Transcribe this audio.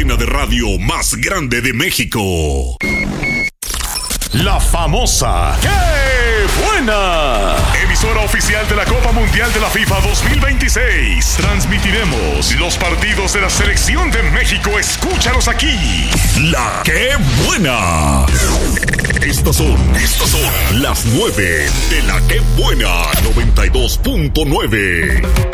cadena de radio más grande de México. La famosa ¡Qué buena! Emisora oficial de la Copa Mundial de la FIFA 2026. Transmitiremos los partidos de la Selección de México. Escúchalos aquí. La ¡Qué buena! Estas son las 9 de la ¡Qué buena! 92.9.